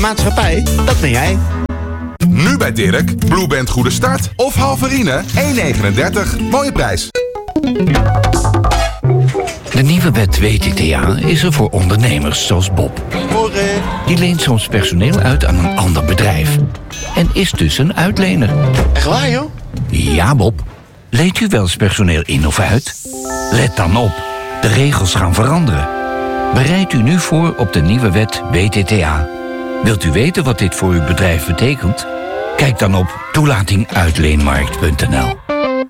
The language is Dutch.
maatschappij, dat ben jij. Nu bij Dirk, Blueband Goede Start of Halverine 1,39. Mooie prijs. De nieuwe wet WTTA is er voor ondernemers zoals Bob. Morgen. Die leent soms personeel uit aan een ander bedrijf. En is dus een uitlener. Echt waar, joh? Ja, Bob. Leent u wel eens personeel in of uit? Let dan op. De regels gaan veranderen. Bereid u nu voor op de nieuwe wet WTTA. Wilt u weten wat dit voor uw bedrijf betekent? Kijk dan op toelatinguitleenmarkt.nl.